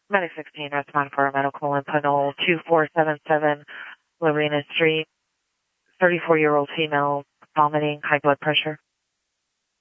Medic 16, respond for a medical in Pinole 2477 Lorena Street. 34-year-old female, vomiting, high blood pressure.